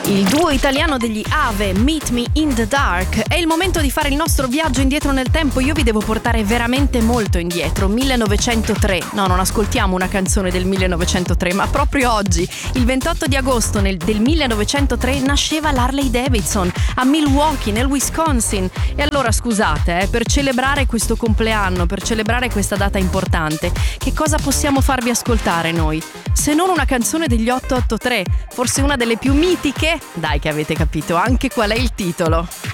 Il duo italiano degli Ave, Meet Me in the Dark. È il momento di fare il nostro viaggio indietro nel tempo. Io vi devo portare veramente molto indietro. 1903. No, non ascoltiamo una canzone del 1903, ma proprio oggi, il 28 di agosto del 1903, nasceva l'Harley Davidson a Milwaukee, nel Wisconsin. E allora scusate, per celebrare questo compleanno, per celebrare questa data importante, che cosa possiamo farvi ascoltare noi? Se non una canzone degli 883, forse una delle più mitiche. Dai che avete capito anche qual è il titolo.